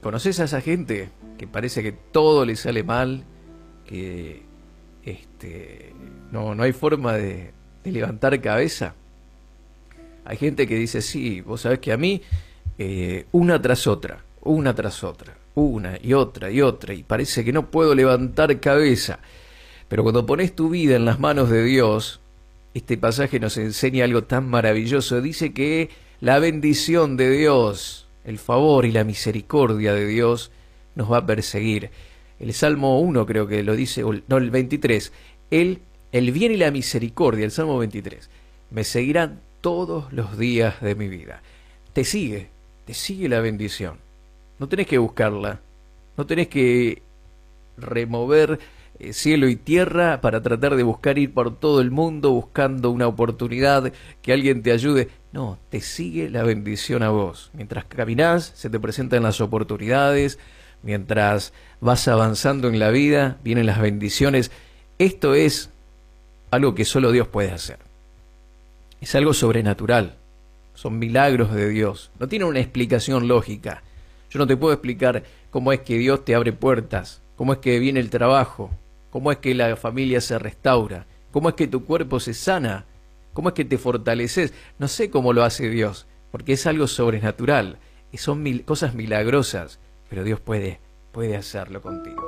¿Conoces a esa gente que parece que todo le sale mal, que no hay forma de levantar cabeza? Hay gente que dice, sí, vos sabés que a mí, una tras otra, una y otra, y parece que no puedo levantar cabeza. Pero cuando pones tu vida en las manos de Dios, este pasaje nos enseña algo tan maravilloso. Dice que la bendición de Dios, el favor y la misericordia de Dios nos va a perseguir. El Salmo 1 creo que lo dice, no, el 23. El bien y la misericordia, el Salmo 23, me seguirán todos los días de mi vida. Te sigue la bendición. No tenés que buscarla, no tenés que remover cielo y tierra para tratar de buscar ir por todo el mundo buscando una oportunidad, que alguien te ayude. No, te sigue la bendición a vos. Mientras caminás, se te presentan las oportunidades, mientras vas avanzando en la vida, vienen las bendiciones. Esto es algo que solo Dios puede hacer. Es algo sobrenatural. Son milagros de Dios. No tiene una explicación lógica. Yo no te puedo explicar cómo es que Dios te abre puertas, cómo es que viene el trabajo, cómo es que la familia se restaura, cómo es que tu cuerpo se sana, cómo es que te fortaleces. No sé cómo lo hace Dios, porque es algo sobrenatural. Y son cosas milagrosas, pero Dios puede hacerlo contigo.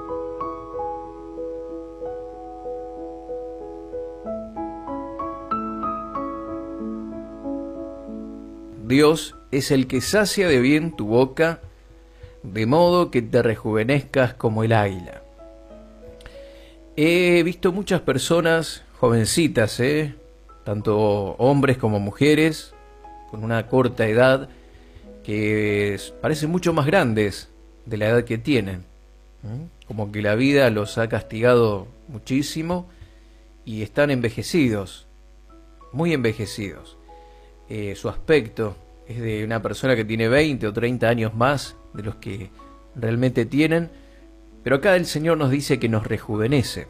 Dios es el que sacia de bien tu boca, de modo que te rejuvenezcas como el águila. He visto muchas personas jovencitas, tanto hombres como mujeres, con una corta edad, que parecen mucho más grandes de la edad que tienen. Como que la vida los ha castigado muchísimo y están envejecidos, muy envejecidos. Su aspecto es de una persona que tiene 20 o 30 años más de los que realmente tienen, pero acá el Señor nos dice que nos rejuvenece.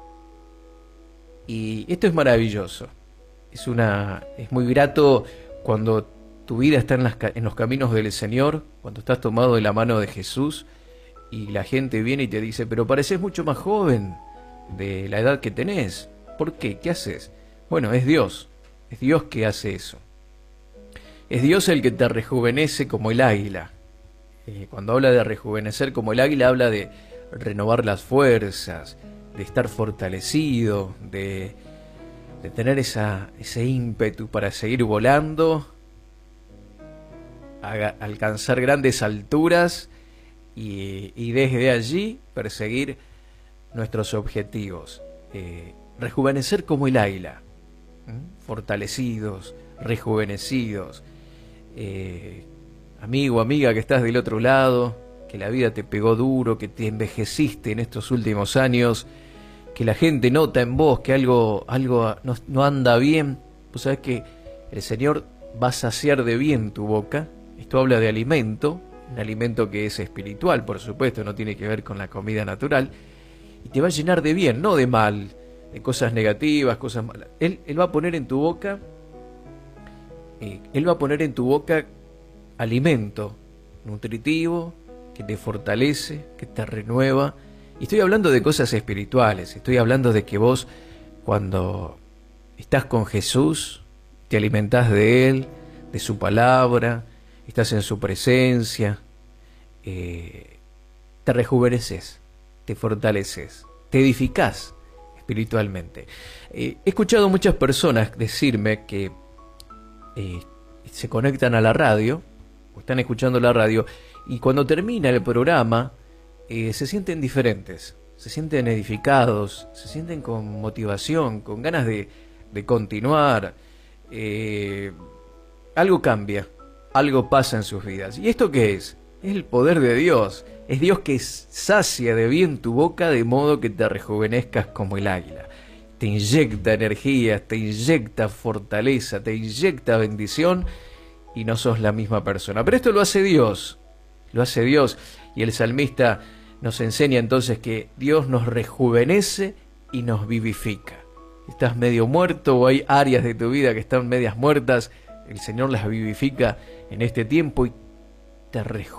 Y esto es maravilloso. Es muy grato cuando tu vida está en los caminos del Señor, cuando estás tomado de la mano de Jesús y la gente viene y te dice, pero pareces mucho más joven de la edad que tenés. ¿Por qué? ¿Qué haces? Bueno, es Dios que hace eso. Es Dios el que te rejuvenece como el águila. Cuando habla de rejuvenecer como el águila, habla de renovar las fuerzas, de estar fortalecido, de tener ese ímpetu para seguir volando, alcanzar grandes alturas y desde allí perseguir nuestros objetivos. Rejuvenecer como el águila, fortalecidos, rejuvenecidos. Amigo, amiga que estás del otro lado, que la vida te pegó duro, que te envejeciste en estos últimos años, que la gente nota en vos que algo no anda bien. Pues sabés que el Señor va a saciar de bien tu boca. Esto habla de alimento, un alimento que es espiritual, por supuesto, no tiene que ver con la comida natural, y te va a llenar de bien, no de mal, de cosas negativas, cosas malas. Él va a poner en tu boca alimento nutritivo que te fortalece, que te renueva. Y estoy hablando de cosas espirituales, estoy hablando de que vos, cuando estás con Jesús, te alimentás de Él, de su palabra, estás en su presencia, te rejuveneces, te fortaleces, te edificás espiritualmente. He escuchado muchas personas decirme que se conectan a la radio, o están escuchando la radio, y cuando termina el programa, se sienten diferentes, se sienten edificados, se sienten con motivación, con ganas de continuar. Algo cambia, algo pasa en sus vidas. ¿Y esto qué es? Es el poder de Dios. Es Dios que sacia de bien tu boca de modo que te rejuvenezcas como el águila. Te inyecta energía, te inyecta fortaleza, te inyecta bendición y no sos la misma persona. Pero esto lo hace Dios, y el salmista nos enseña entonces que Dios nos rejuvenece y nos vivifica. Estás medio muerto o hay áreas de tu vida que están medias muertas, el Señor las vivifica en este tiempo y te rejuvenece.